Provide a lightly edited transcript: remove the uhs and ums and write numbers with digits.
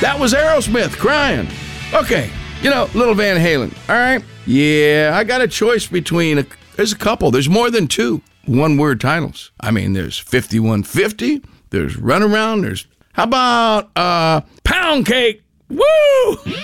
That was Aerosmith, Crying. Okay, Little Van Halen, all right? Yeah, I got a choice between, there's a couple. There's more than two one-word titles. I mean, there's 5150, there's Runaround, how about Pound Cake? Woo!